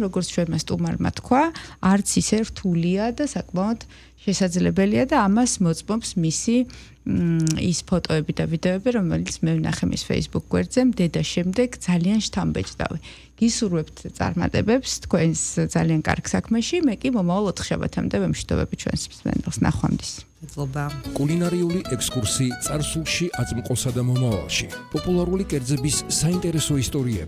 როგორც ჩვენმა სტუმარმა თქვა, არც ისე რთულია და საკმაოდ შესაძლებელია და ამას მოწმობს მისი ის ფოტოები და ვიდეოები, რომელიც მე ვნახე მის Facebook გვერდზე, მდედა შემდეგ ძალიან შთამბეჭდავი. გისურვებთ წარმატებებს თქვენს ძალიან კარგ საქმეში, მე კი მომავალ 4 შაბათამდე ვემშვიდობები ჩვენს მსმენელს. ნახვამდის. მადლობა. კულინარიული ექსკურსი წარსულში, აწმყოსა და მომავალში. პოპულარული კერძების საინტერესო ისტორიები.